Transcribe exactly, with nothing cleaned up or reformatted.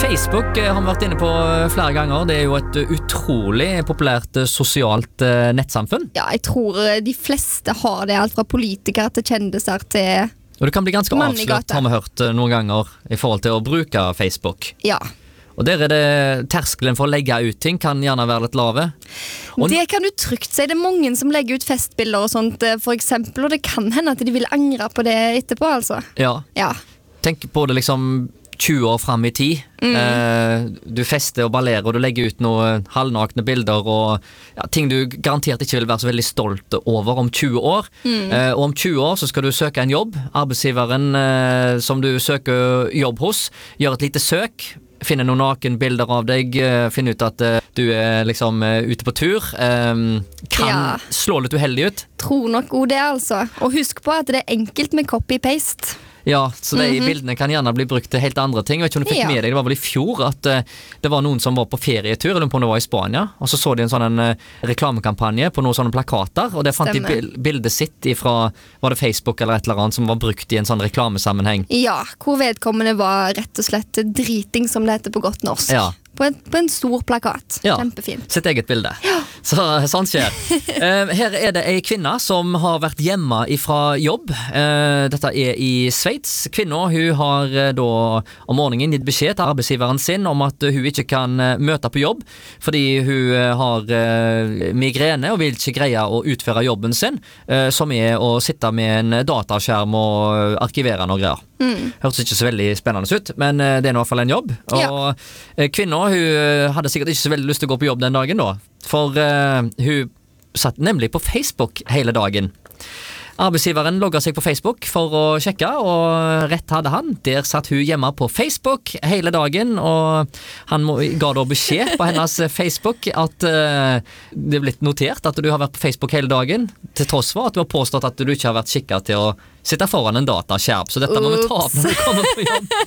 Facebook har vi vært inne på flere ganger. Det er jo et utrolig populært sosialt nettsamfunn. Ja, jeg tror de fleste har det, alt fra politikere til kjendiser til Og det kan bli ganske avslørt, har vi hørt noen ganger, i forhold til å bruke Facebook. Ja. Og der er det terskelen for å legge ut ting kan gjerne være litt lave. Og det kan du trygt si. Det er mange som legger ut festbilder og sånt, for eksempel, og det kan hende at de vil angre på det etterpå, altså. Ja. Ja. Tenk på det liksom tjue år frem i tid. Mm. Eh, du fester og ballerer, og du legger ut noen halvnakne bilder og ja, ting du garantert ikke vil være så veldig stolt over om tjue år. Mm. Eh, og om tjue år så skal du søke en jobb. Arbeidsgiveren eh, som du søker jobb hos, gjør et lite søk, finne noen nakenbilder av deg, finne ut at uh, du er liksom uh, ute på tur, um, kan ja. slå litt uheldig ut. Tror nok også det, altså. Og husk på at det er enkelt med copy-paste. Ja, så de mm-hmm. bildene kan gjerne bli brukt til helt andre ting. Jeg vet ikke om du fikk ja. med deg, det var vel i fjor at uh, det var noen som var på ferietur, eller om det var i Spania, og så så de en sånn en, uh, reklamekampanje på noen sånne plakater, og der fant Stemmer. de bildet sitt ifra, var det Facebook eller et eller annet, som var brukt i en sånn reklamesammenheng. Ja, hvor vedkommende var rett og slett driting, som det heter på godt norsk. Ja. På en, på en stor plakat. Ja, kjempefint. Sitt eget bilde. Ja. Så sånn skjer. uh, her er det en kvinne som har vært hjemme ifra jobb. Uh, dette er i Sveits. Kvinna, hun har uh, da om morgenen gitt beskjed til arbeidsgiveren sin om at uh, hun ikke kan uh, møte på jobb, fordi hun uh, har uh, migrene og vil ikke greie å utføre jobben sin, uh, som er å sitte med en dataskjerm og uh, arkivere noe greier. Mm. Hørtes ikke så veldig spennende ut, men uh, det er i hvert fall en jobb. Og ja. uh, kvinna, hun hadde sikkert ikke så veldig lyst til å gå på jobb den dagen da, for uh, hun satt nemlig på Facebook hele dagen. Arbeidsgiveren logget seg på Facebook for å sjekke, og rett hadde han. Der satt hun hjemme på Facebook hele dagen, og han må, ga da beskjed på hennes Facebook at uh, det er blitt notert at du har vært på Facebook hele dagen, til tross for at du har påstått at du ikke har vært skikket til å sitte foran en dataskjerm. Så dette må vi ta opp når vi kommer på jobb.